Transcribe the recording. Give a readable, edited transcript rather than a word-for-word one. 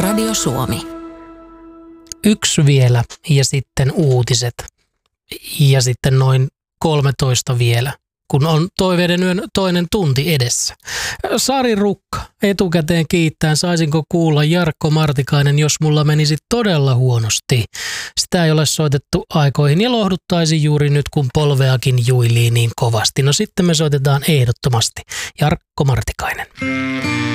Radio Suomi. Yksi vielä ja sitten uutiset ja sitten noin 13 vielä, kun on Toiveiden yön toinen tunti edessä. Sari Rukka etukäteen kiittäen, saisinko kuulla Jarkko Martikainen, jos mulla menisi todella huonosti. Sitä ei ole soitettu aikoihin ja lohduttaisi juuri nyt, kun polveakin juilii niin kovasti. No sitten me soitetaan ehdottomasti Jarkko Martikainen.